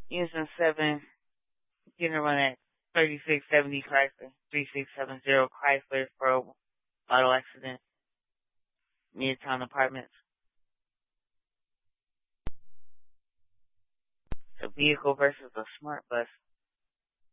Using 7, getting run at 3670 Chrysler, 3670 Chrysler for a auto accident, Midtown Apartments. A vehicle versus a smart bus.